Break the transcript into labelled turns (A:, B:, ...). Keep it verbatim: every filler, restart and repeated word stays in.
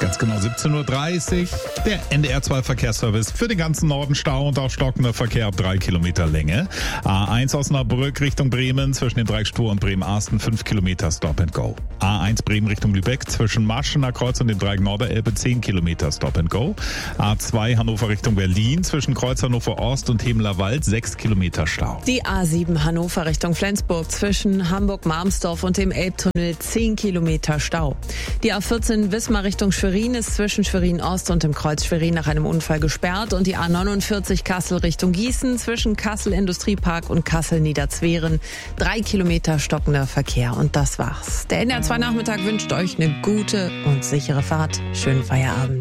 A: Ganz genau siebzehn Uhr dreißig. Der N D R zwei Verkehrsservice für den ganzen Norden. Stau und auch stockender Verkehr ab drei Kilometer Länge. A eins Osnabrück Richtung Bremen zwischen den Dreieckspur und Bremen-Arsten fünf Kilometer Stop and Go. A eins Bremen Richtung Lübeck zwischen Marschener Kreuz und dem Dreieck Norderelbe zehn Kilometer Stop and Go. A zwei Hannover Richtung Berlin zwischen Kreuz Hannover Ost und Hemeler Wald sechs Kilometer Stau.
B: Die A sieben Hannover Richtung Flensburg zwischen Hamburg-Marmsdorf und dem Elbtunnel zehn Kilometer Stau. Die A vierzehn Wismar Richtung Schwerin ist zwischen Schwerin Ost und dem Kreuz Schwerin nach einem Unfall gesperrt und die A neunundvierzig Kassel Richtung Gießen zwischen Kassel Industriepark und Kassel Niederzweren drei Kilometer stockender Verkehr. Und das war's. Der N D R zwei Nachmittag wünscht euch eine gute und sichere Fahrt. Schönen Feierabend.